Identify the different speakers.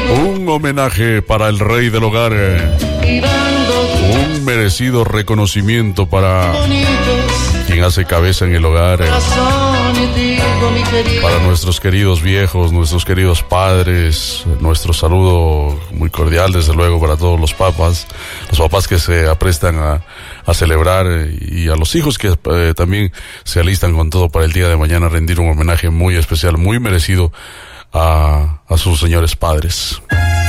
Speaker 1: Un homenaje para el rey del hogar. Un merecido reconocimiento para quien hace cabeza en el hogar. Para nuestros queridos viejos, nuestros queridos padres. Nuestro saludo muy cordial, desde luego, para todos los papás que se aprestan a celebrar, y a los hijos que también se alistan con todo para el día de mañana rendir un homenaje muy especial, muy merecido a sus señores padres.